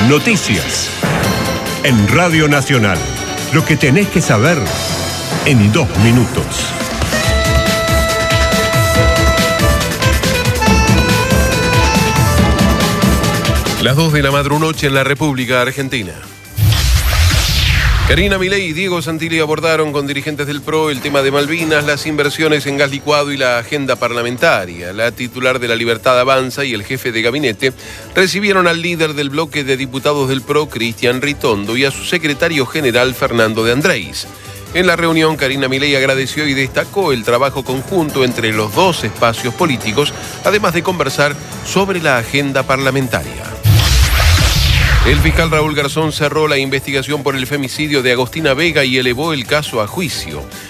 Noticias. En Radio Nacional. Lo que tenés que saber en 2 minutos. Las 2 de la madrunoche en la República Argentina. Karina Milei y Diego Santilli abordaron con dirigentes del PRO el tema de Malvinas, las inversiones en gas licuado y la agenda parlamentaria. La titular de La Libertad Avanza y el jefe de gabinete recibieron al líder del bloque de diputados del PRO, Cristian Ritondo, y a su secretario general, Fernando de Andrés. En la reunión, Karina Milei agradeció y destacó el trabajo conjunto entre los dos espacios políticos, además de conversar sobre la agenda parlamentaria. El fiscal Raúl Garzón cerró la investigación por el femicidio de Agostina Vega y elevó el caso a juicio.